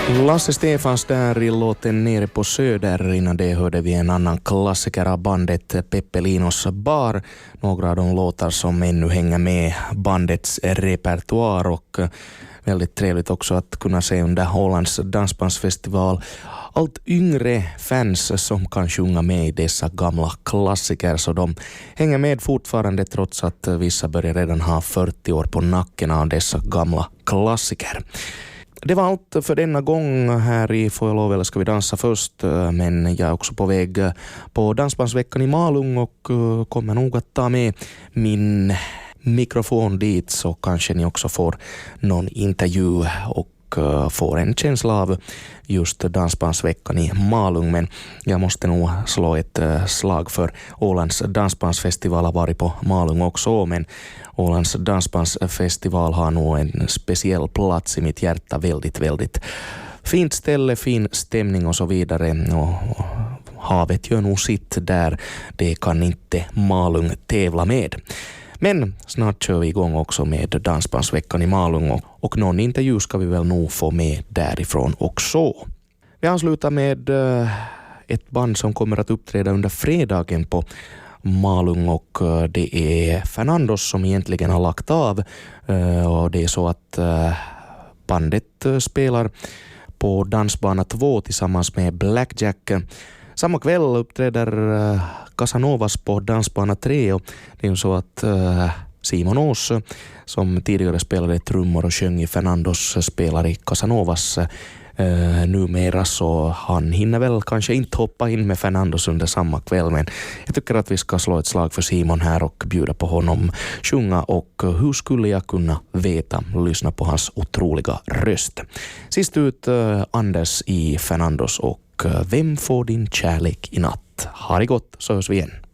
Lasse Stefans där i låten Nere på Söder. Innan det hörde vi en annan klassiker av bandet Peppelinos bar. Några av de låtar som ännu hänger med bandets repertoar, och väldigt trevligt också att kunna se under Ålands dansbandsfestival allt yngre fans som kan sjunga med i dessa gamla klassiker, så de hänger med fortfarande trots att vissa börjar redan ha 40 år på nacken av dessa gamla klassiker. Det var allt för denna gång här i Får jag lov eller ska vi dansa först, men jag är också på väg på Dansbandsveckan i Malung och kommer nog att ta med min mikrofon dit, så kanske ni också får någon intervju och får en känsla av just Dansbandsveckan i Malung. Men jag måste nog slå ett slag för Ålands dansbandsfestival. Har varit på Malung också, men Ålands dansbandsfestival har nog en speciell plats i mitt hjärta. Väldigt, väldigt fint ställe, fin stämning och så vidare. Och havet gör nog sitt där. Det kan inte Malung tävla med. Men snart kör vi igång också med Dansbandsveckan i Malung, och någon intervju ska vi väl nog få med därifrån också. Vi avslutar med ett band som kommer att uppträda under fredagen på Malung, och det är Fernandos som egentligen har lagt av, och det är så att bandet spelar på Dansbana 2 tillsammans med Blackjack. Samma kväll uppträder Casanovas på Dansbana 3, och det är ju så att Simon Ås, som tidigare spelade trummor och sjöng i Fernandos, spelar i Casanovas numera, så han hinner väl kanske inte hoppa in med Fernandos under samma kväll, men jag tycker att vi ska slå ett slag för Simon här och bjuda på honom sjunga, och hur skulle jag kunna veta, lyssna på hans otroliga röst. Sist ut Anders i Fernandos och Vem får din kärlek i natt? Ha det gott, så hörs vi igen.